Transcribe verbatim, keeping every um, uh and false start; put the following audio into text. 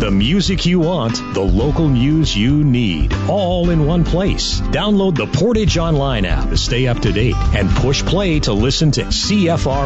The music you want, the local news you need, all in one place. Download the Portage Online app to stay up to date and push play to listen to C F R